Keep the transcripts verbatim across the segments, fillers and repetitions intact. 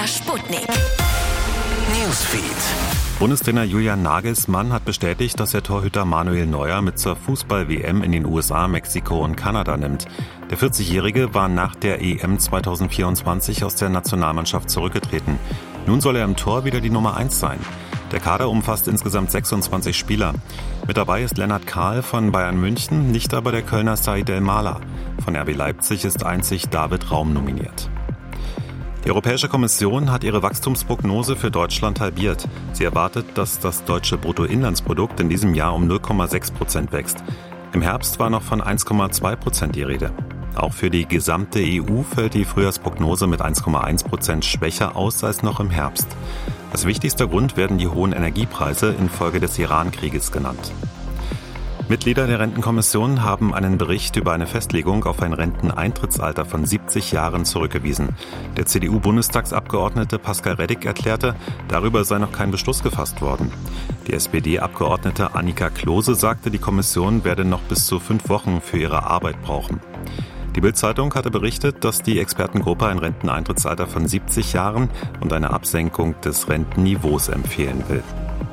Sputnik. Newsfeed. Bundestrainer Julian Nagelsmann hat bestätigt, dass er Torhüter Manuel Neuer mit zur Fußball-W M in den U S A, Mexiko und Kanada nimmt. Der vierzigjährige war nach der E M zweitausendvierundzwanzig aus der Nationalmannschaft zurückgetreten. Nun soll er im Tor wieder die Nummer eins sein. Der Kader umfasst insgesamt sechsundzwanzig Spieler. Mit dabei ist Lennart Kahl von Bayern München, nicht aber der Kölner Said El-Mala. Von R B Leipzig ist einzig David Raum nominiert. Die Europäische Kommission hat ihre Wachstumsprognose für Deutschland halbiert. Sie erwartet, dass das deutsche Bruttoinlandsprodukt in diesem Jahr um null Komma sechs Prozent wächst. Im Herbst war noch von eins Komma zwei Prozent die Rede. Auch für die gesamte E U fällt die Frühjahrsprognose mit eins Komma eins Prozent schwächer aus als noch im Herbst. Als wichtigster Grund werden die hohen Energiepreise infolge des Iran-Krieges genannt. Mitglieder der Rentenkommission haben einen Bericht über eine Festlegung auf ein Renteneintrittsalter von siebzig Jahren zurückgewiesen. Der C D U-Bundestagsabgeordnete Pascal Reddick erklärte, darüber sei noch kein Beschluss gefasst worden. Die S P D-Abgeordnete Annika Klose sagte, die Kommission werde noch bis zu fünf Wochen für ihre Arbeit brauchen. Die Bild-Zeitung hatte berichtet, dass die Expertengruppe ein Renteneintrittsalter von siebzig Jahren und eine Absenkung des Rentenniveaus empfehlen will.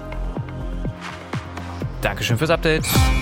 Dankeschön fürs Update.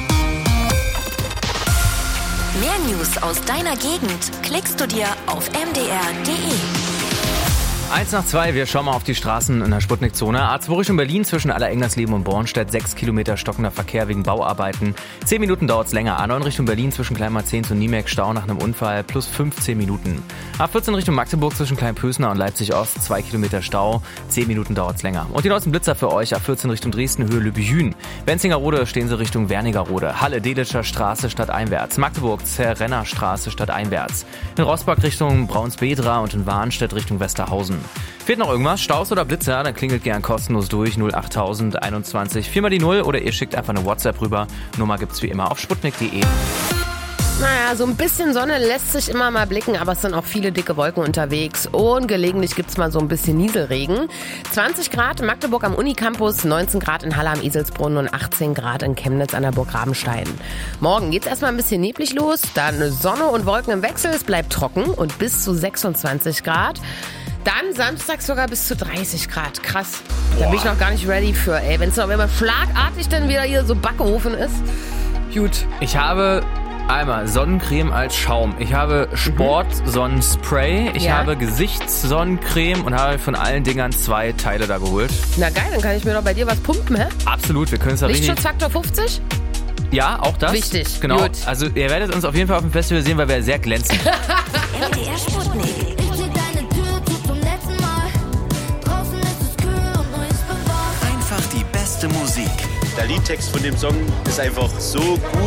Mehr News aus deiner Gegend klickst du dir auf m d r punkt d e. Eins nach zwei, wir schauen mal auf die Straßen in der Sputnik-Zone. A zwei Richtung Berlin zwischen Allerengnersleben und Bornstedt. Sechs Kilometer stockender Verkehr wegen Bauarbeiten. Zehn Minuten dauert es länger. A neun Richtung Berlin zwischen Kleinmarzehn und Niemek. Stau nach einem Unfall plus fünfzehn Minuten. A vierzehn Richtung Magdeburg zwischen Kleinpösner und Leipzig-Ost. Zwei Kilometer Stau. Zehn Minuten dauert es länger. Und die neuesten Blitzer für euch. A vierzehn Richtung Dresden, Höhe Lübejün. Benzingerode stehen sie Richtung Wernigerode. Halle, Delitzscher Straße stadteinwärts. Magdeburg, Zerrenner Straße stadteinwärts. In Rossbach Richtung Braunsbedra und in Warnstedt Richtung Westerhausen. Fehlt noch irgendwas? Staus oder Blitzer? Dann klingelt gern kostenlos durch null acht null eins eins vier mal die null oder ihr schickt einfach eine WhatsApp rüber. Nummer gibt's wie immer auf sputnik punkt d e. Naja, so ein bisschen Sonne lässt sich immer mal blicken, aber es sind auch viele dicke Wolken unterwegs und gelegentlich gibt's mal so ein bisschen Nieselregen. zwanzig Grad in Magdeburg am Unicampus, neunzehn Grad in Halle am Eselsbrunnen und achtzehn Grad in Chemnitz an der Burg Rabenstein. Morgen geht's erstmal ein bisschen neblig los, dann Sonne und Wolken im Wechsel, es bleibt trocken und bis zu sechsundzwanzig Grad. Dann Samstag sogar bis zu dreißig Grad. Krass. Da bin ich noch gar nicht ready für, ey. Wenn es noch immer schlagartig dann wieder hier so Backofen ist. Gut. Ich habe einmal Sonnencreme als Schaum. Ich habe Sport-Sonnenspray. Ich Ja. habe Gesichtssonnencreme und habe von allen Dingern zwei Teile da geholt. Na geil, dann kann ich mir doch bei dir was pumpen, hä? Absolut, wir können es da richtig... Lichtschutzfaktor fünfzig? Ja, auch das. Wichtig. Genau. Gut. Also ihr werdet uns auf jeden Fall auf dem Festival sehen, weil wir sehr glänzen. M D R Sputnik. Einfach die beste Musik. Der Liedtext von dem Song ist einfach so gut.